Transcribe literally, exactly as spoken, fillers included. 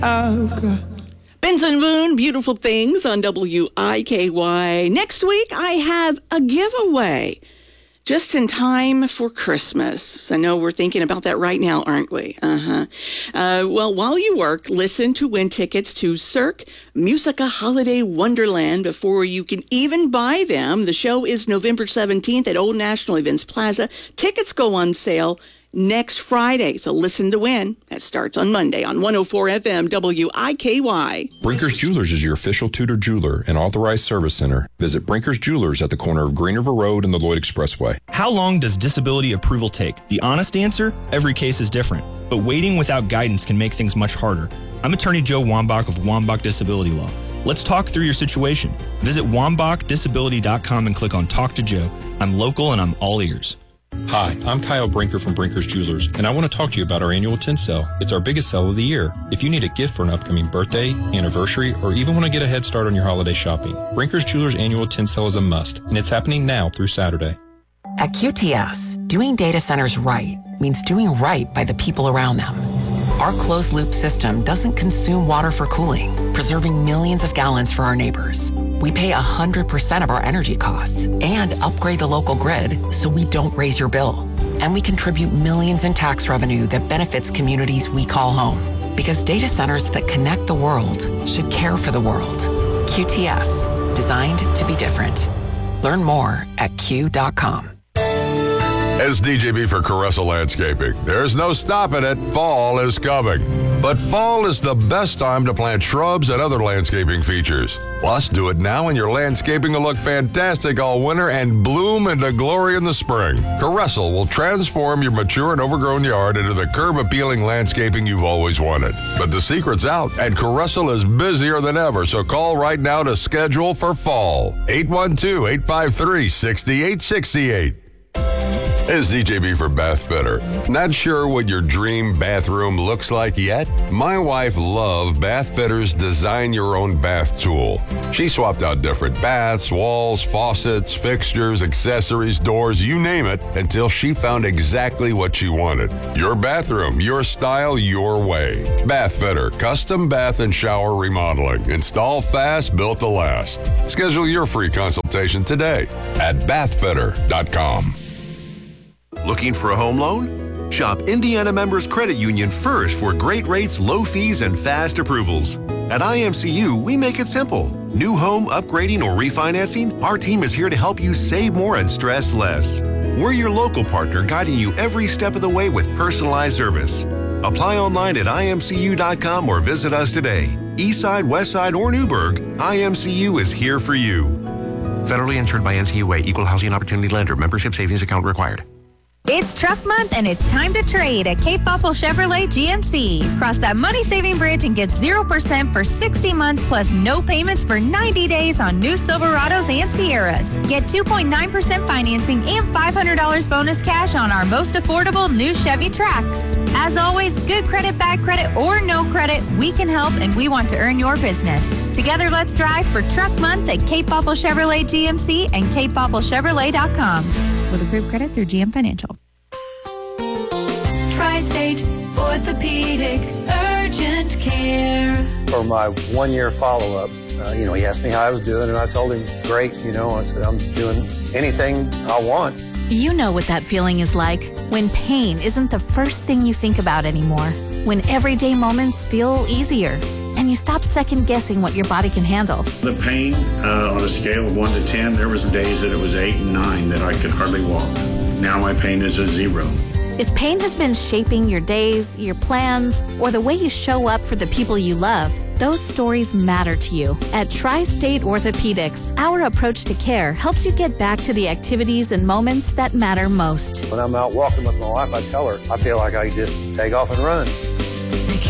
I've got Benson Boone, Beautiful Things on W I K Y. Next week, I have a giveaway just in time for Christmas. I know we're thinking about that right now, aren't we? Uh-huh. Uh, well, while you work, listen to win tickets to Cirque Musica Holiday Wonderland before you can even buy them. The show is November seventeenth at Old National Events Plaza. Tickets go on sale next Friday, so listen to win. That starts on Monday on one oh four F M W I K Y. Brinker's Jewelers is your official Tudor jeweler and authorized service center. Visit Brinker's Jewelers at the corner of Green River Road and the Lloyd Expressway. How long does disability approval take? The honest answer? Every case is different. But waiting without guidance can make things much harder. I'm Attorney Joe Wambach of Wambach Disability Law. Let's talk through your situation. Visit wambach disability dot com and click on Talk to Joe. I'm local and I'm all ears. Hi, I'm Kyle Brinker from Brinker's Jewelers, and I want to talk to you about our annual tin sale. It's our biggest sale of the year. If you need a gift for an upcoming birthday, anniversary, or even want to get a head start on your holiday shopping, Brinker's Jewelers annual tin sale is a must, and it's happening now through Saturday. At Q T S, doing data centers right means doing right by the people around them. Our closed-loop system doesn't consume water for cooling, preserving millions of gallons for our neighbors. We pay one hundred percent of our energy costs and upgrade the local grid so we don't raise your bill. And we contribute millions in tax revenue that benefits communities we call home. Because data centers that connect the world should care for the world. Q T S, designed to be different. Learn more at Q dot com. As D J B for Caressa Landscaping, there's no stopping it. Fall is coming. But fall is the best time to plant shrubs and other landscaping features. Plus, do it now and your landscaping will look fantastic all winter and bloom into glory in the spring. Caressa will transform your mature and overgrown yard into the curb-appealing landscaping you've always wanted. But the secret's out, and Caressa is busier than ever, so call right now to schedule for fall. eight one two, eight five three, six eight six eight. It's D J B for Bath Better. Not sure what your dream bathroom looks like yet? My wife loved Bath Better's Design Your Own Bath tool. She swapped out different baths, walls, faucets, fixtures, accessories, doors, you name it, until she found exactly what she wanted. Your bathroom, your style, your way. Bath Better, custom bath and shower remodeling. Install fast, built to last. Schedule your free consultation today at bath better dot com. Looking for a home loan? Shop Indiana Members Credit Union first for great rates, low fees, and fast approvals. At I M C U, we make it simple. New home, upgrading, or refinancing, our team is here to help you save more and stress less. We're your local partner guiding you every step of the way with personalized service. Apply online at I M C U dot com or visit us today. Eastside, Westside, or Newburgh, I M C U is here for you. Federally insured by N C U A, Equal Housing Opportunity Lender. Membership savings account required. It's truck month and it's time to trade at Cape Popple Chevrolet G M C. Cross that money-saving bridge and get zero percent for sixty months plus no payments for ninety days on new Silverados and Sierras. Get two point nine percent financing and five hundred dollars bonus cash on our most affordable new Chevy Trax. As always, good credit, bad credit, or no credit, we can help and we want to earn your business. Together, let's drive for truck month at Cape Popple Chevrolet G M C and cape popple chevrolet dot com. With approved credit through G M Financial. Tri-State Orthopedic Urgent Care. For my one-year follow-up, uh, you know, he asked me how I was doing, and I told him, great, you know, I said, I'm doing anything I want. You know what that feeling is like when pain isn't the first thing you think about anymore, when everyday moments feel easier, and you stop second-guessing what your body can handle. The pain, uh, on a scale of one to ten, there was days that it was eight and nine that I could hardly walk. Now my pain is a zero. If pain has been shaping your days, your plans, or the way you show up for the people you love, those stories matter to you. At Tri-State Orthopedics, our approach to care helps you get back to the activities and moments that matter most. When I'm out walking with my wife, I tell her, I feel like I just take off and run. The